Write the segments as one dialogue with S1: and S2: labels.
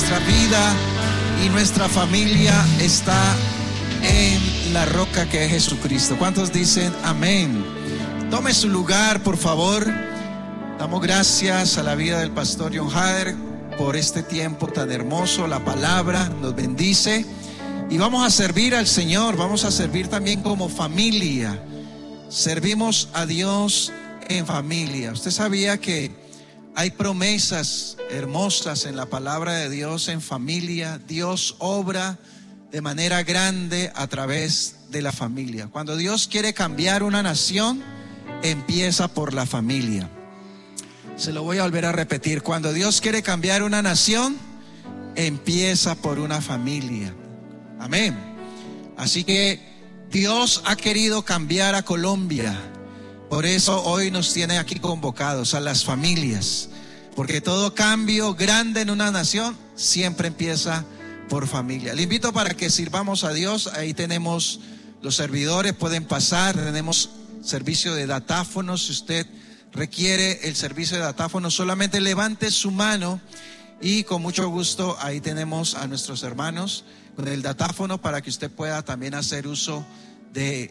S1: nuestra vida y nuestra familia está en la roca que es Jesucristo. ¿Cuántos dicen amén? Tome su lugar, por favor. Damos gracias a la vida del pastor John Hader por este tiempo tan hermoso. La palabra nos bendice y vamos a servir al Señor. Vamos a servir también como familia. Servimos a Dios en familia. ¿Usted sabía que hay promesas hermosas en la palabra de Dios en familia? Dios obra de manera grande a través de la familia. Cuando Dios quiere cambiar una nación, empieza por la familia. Se lo voy a volver a repetir. Cuando Dios quiere cambiar una nación, empieza por una familia. Amén. Así que Dios ha querido cambiar a Colombia. Por eso hoy nos tiene aquí convocados a las familias. Porque todo cambio grande en una nación siempre empieza por familia. Le invito para que sirvamos a Dios. Ahí tenemos los servidores, pueden pasar. Tenemos servicio de datáfonos. Si usted requiere el servicio de datáfono, solamente levante su mano y con mucho gusto ahí tenemos a nuestros hermanos con el datáfono para que usted pueda también hacer uso de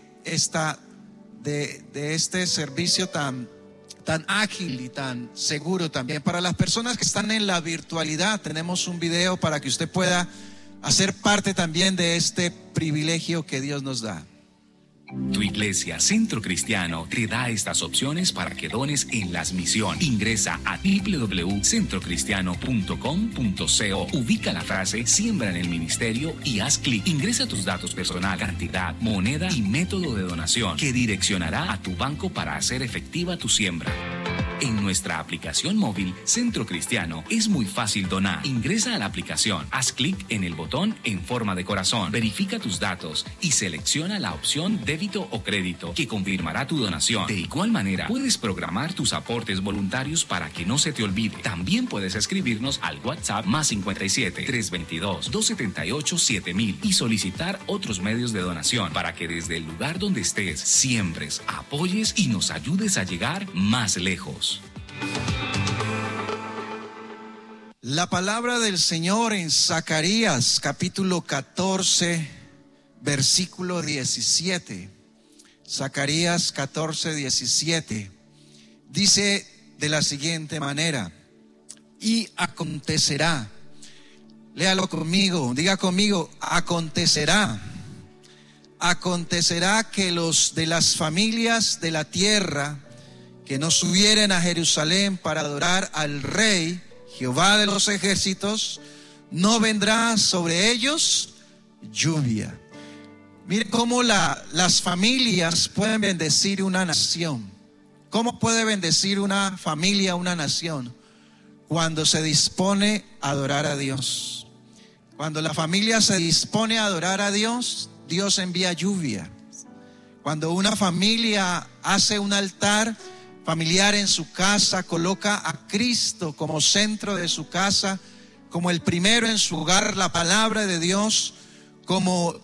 S1: este servicio tan ágil y tan seguro también. Para las personas que están en la virtualidad, tenemos un video para que usted pueda hacer parte también de este privilegio que Dios nos da.
S2: Tu iglesia Centro Cristiano te da estas opciones para que dones en las misiones. Ingresa a www.centrocristiano.com.co. Ubica la frase Siembra en el Ministerio y haz clic. Ingresa tus datos personal, cantidad, moneda y método de donación que direccionará a tu banco para hacer efectiva tu siembra. En nuestra aplicación móvil Centro Cristiano es muy fácil donar. Ingresa a la aplicación, haz clic en el botón en forma de corazón, verifica tus datos y selecciona la opción débito o crédito que confirmará tu donación. De igual manera, puedes programar tus aportes voluntarios para que no se te olvide. También puedes escribirnos al WhatsApp +57 322 278 7000 y solicitar otros medios de donación para que desde el lugar donde estés siembres, apoyes y nos ayudes a llegar más lejos.
S1: La palabra del Señor en Zacarías capítulo 14 versículo 17. Zacarías 14, 17 dice de la siguiente manera: y acontecerá, léalo conmigo, diga conmigo, acontecerá que los de las familias de la tierra que no subieren a Jerusalén para adorar al Rey, Jehová de los ejércitos, no vendrá sobre ellos lluvia. Mire cómo las familias pueden bendecir una nación. ¿Cómo puede bendecir una familia una nación? Cuando se dispone a adorar a Dios. Cuando la familia se dispone a adorar a Dios, Dios envía lluvia. Cuando una familia hace un altar familiar en su casa, coloca a Cristo como centro de su casa, como el primero en su hogar, la palabra de Dios como